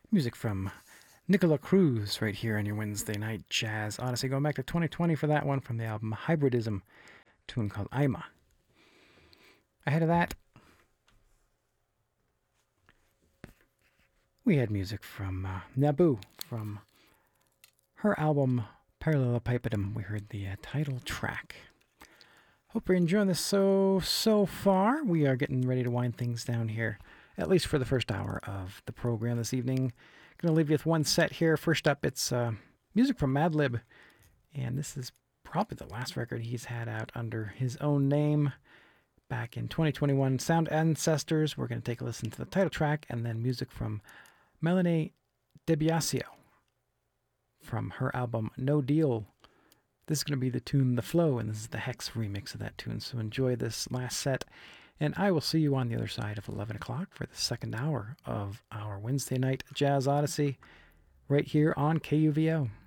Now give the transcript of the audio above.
Music from Nicola Cruz right here on your Wednesday night jazz Odyssey. Going back to 2020 for that one from the album Hybridism, tune called Ima. Ahead of that, we had music from Naboo from her album Parallelepipedum. We heard the title track. Hope you're enjoying this so far. We are getting ready to wind things down here, at least for the first hour of the program this evening. Going to leave you with one set here. First up, it's music from Madlib, and this is probably the last record he's had out under his own name back in 2021. Sound Ancestors. We're going to take a listen to the title track, and then music from Melanie DeBiasio from her album No Deal. This is going to be the tune The Flow, and this is the Hex remix of that tune. So enjoy this last set, and I will see you on the other side of 11 o'clock for the second hour of our Wednesday night Jazz Odyssey right here on KUVO.